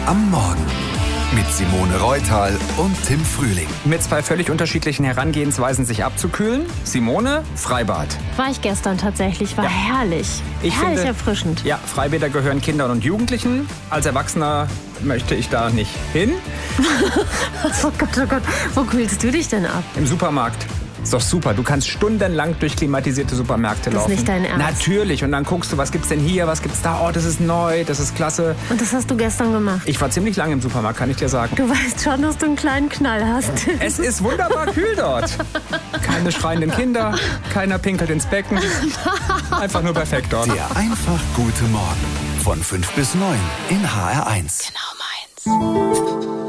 am Morgen mit Simone Reutal und Tim Frühling. Mit zwei völlig unterschiedlichen Herangehensweisen, sich abzukühlen. Simone, Freibad. War ich gestern tatsächlich, war herrlich. Herrlich erfrischend. Ja, Freibäder gehören Kindern und Jugendlichen. Als Erwachsener möchte ich da nicht hin. Oh Gott, wo kühlst du dich denn ab? Im Supermarkt. Ist doch super. Du kannst stundenlang durch klimatisierte Supermärkte laufen. Das ist nicht dein Ernst? Natürlich. Und dann guckst du, was gibt's denn hier, was gibt's da? Oh, das ist neu, das ist klasse. Und das hast du gestern gemacht? Ich war ziemlich lange im Supermarkt, kann ich dir sagen. Du weißt schon, dass du einen kleinen Knall hast. Es ist wunderbar kühl dort. Keine schreienden Kinder, keiner pinkelt ins Becken. Einfach nur perfekt dort. Der einfach gute Morgen von 5 bis 9 in HR1. Genau meins.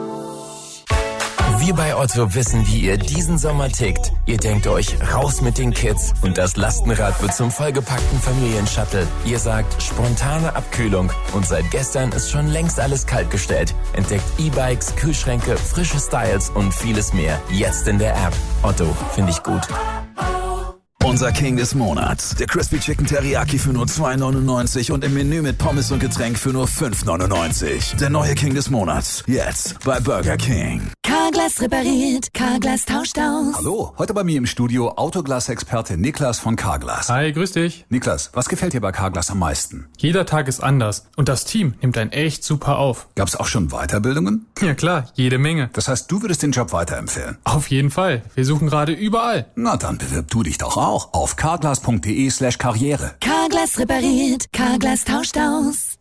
Wir bei Otto wissen, wie ihr diesen Sommer tickt. Ihr denkt euch, raus mit den Kids und das Lastenrad wird zum vollgepackten Familienshuttle. Ihr sagt, spontane Abkühlung und seit gestern ist schon längst alles kaltgestellt. Entdeckt E-Bikes, Kühlschränke, frische Styles und vieles mehr. Jetzt in der App. Otto, finde ich gut. Unser King des Monats. Der Crispy Chicken Teriyaki für nur 2,99 und im Menü mit Pommes und Getränk für nur 5,99. Der neue King des Monats. Jetzt bei Burger King. Carglass repariert, Carglass tauscht aus. Hallo, heute bei mir im Studio Autoglas-Experte Niklas von Carglass. Hi, grüß dich. Niklas, was gefällt dir bei Carglass am meisten? Jeder Tag ist anders und das Team nimmt einen echt super auf. Gab's auch schon Weiterbildungen? Ja klar, jede Menge. Das heißt, du würdest den Job weiterempfehlen? Auf jeden Fall. Wir suchen gerade überall. Na, dann bewirb du dich doch auch auf carglass.de/karriere. Carglass repariert, Carglass tauscht aus.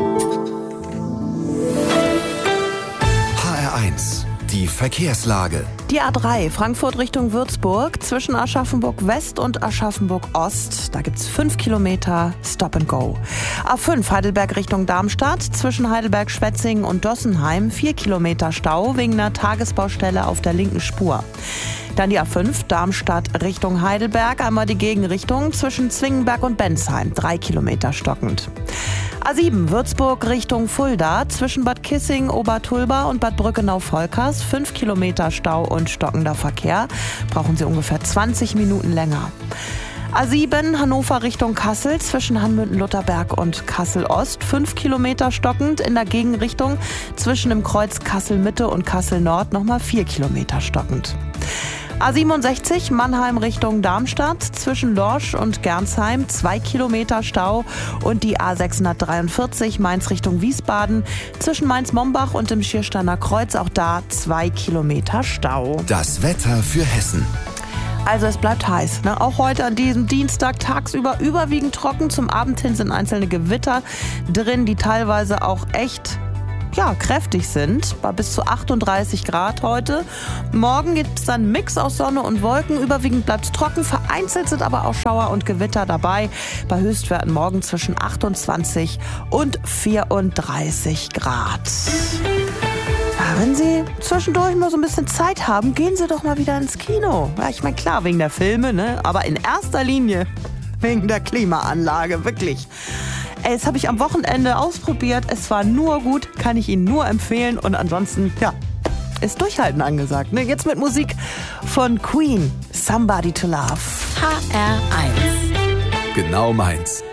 HR1, die Verkehrslage. Die A3 Frankfurt Richtung Würzburg zwischen Aschaffenburg West und Aschaffenburg Ost. Da gibt's 5 Kilometer Stop and Go. A5 Heidelberg Richtung Darmstadt zwischen Heidelberg-Schwetzingen und Dossenheim 4 Kilometer Stau wegen einer Tagesbaustelle auf der linken Spur. Dann die A5 Darmstadt Richtung Heidelberg, einmal die Gegenrichtung zwischen Zwingenberg und Bensheim, 3 Kilometer stockend. A7 Würzburg Richtung Fulda zwischen Bad Kissing, Obertulba und Bad Brückenau-Volkers, 5 Kilometer Stau und stockender Verkehr. Brauchen Sie ungefähr 20 Minuten länger. A7 Hannover Richtung Kassel zwischen Hanmünden-Lutherberg und Kassel-Ost, 5 Kilometer stockend. In der Gegenrichtung zwischen dem Kreuz Kassel-Mitte und Kassel-Nord nochmal 4 Kilometer stockend. A67 Mannheim Richtung Darmstadt zwischen Lorsch und Gernsheim 2 Kilometer Stau und die A643 Mainz Richtung Wiesbaden zwischen Mainz-Mombach und dem Schiersteiner Kreuz, auch da 2 Kilometer Stau. Das Wetter für Hessen. Also es bleibt heiß, ne? Auch heute an diesem Dienstag tagsüber überwiegend trocken. Zum Abend hin sind einzelne Gewitter drin, die teilweise auch echt kräftig sind, bei bis zu 38 Grad heute. Morgen gibt es dann einen Mix aus Sonne und Wolken. Überwiegend bleibt es trocken, vereinzelt sind aber auch Schauer und Gewitter dabei. Bei Höchstwerten morgen zwischen 28 und 34 Grad. Ja, wenn Sie zwischendurch mal so ein bisschen Zeit haben, gehen Sie doch mal wieder ins Kino. Ja, ich meine, klar, wegen der Filme, ne? Aber in erster Linie wegen der Klimaanlage, wirklich. Das habe ich am Wochenende ausprobiert. Es war nur gut, kann ich Ihnen nur empfehlen. Und ansonsten, ist Durchhalten angesagt. Ne? Jetzt mit Musik von Queen, Somebody to Love. HR1. Genau meins.